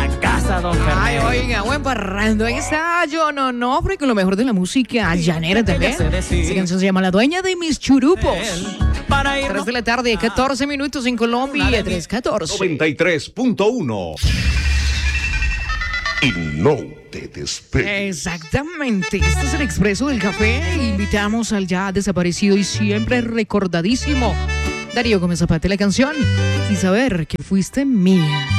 casa, don Fernando. Ay, oiga, buen parrando. Ahí está John Onofre con lo mejor de la música llanera también. Esa canción se llama La Dueña de Mis Churupos. 3 de la tarde, 14 minutos en Colombia, 3:14. 93.1. Y no te despegues. Exactamente, este es el Expreso del Café. Invitamos al ya desaparecido y siempre recordadísimo Darío Gómez Zapata, la canción Y saber que fuiste mía.